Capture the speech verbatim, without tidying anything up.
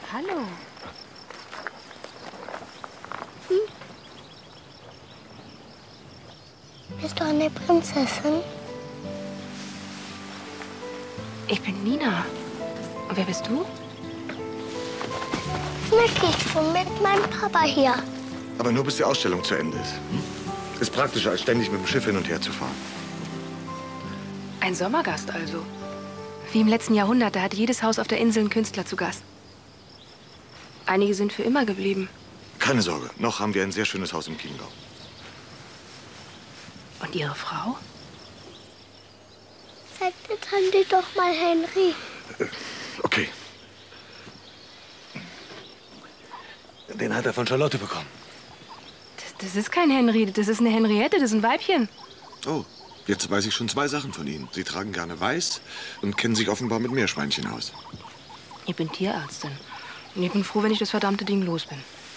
Hallo. Hm? Bist du eine Prinzessin? Ich bin Nina. Und wer bist du? Nicky, ich bin mit meinem Papa hier. Aber nur bis die Ausstellung zu Ende ist. Hm? Ist praktischer, als ständig mit dem Schiff hin und her zu fahren. Ein Sommergast also. Wie im letzten Jahrhundert, da hat jedes Haus auf der Insel einen Künstler zu Gast. Einige sind für immer geblieben. Keine Sorge, noch haben wir ein sehr schönes Haus im Chiemgau. Und Ihre Frau? Zeig der Tante doch mal Henry. Äh, okay. Den hat er von Charlotte bekommen. Das, das ist kein Henry, das ist eine Henriette, das ist ein Weibchen. Oh, jetzt weiß ich schon zwei Sachen von Ihnen. Sie tragen gerne weiß und kennen sich offenbar mit Meerschweinchen aus. Ich bin Tierärztin. Und ich bin froh, wenn ich das verdammte Ding los bin.